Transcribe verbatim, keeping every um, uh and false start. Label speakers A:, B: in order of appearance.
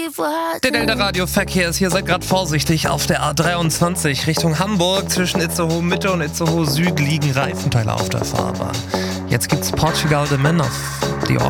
A: Der Delta Radio Verkehr ist hier, seid gerade vorsichtig. Auf der A dreiundzwanzig Richtung Hamburg zwischen Itzehoe Mitte und Itzehoe Süd liegen Reifenteile auf der Fahrbahn. Jetzt gibt's Portugal the Man of the Order.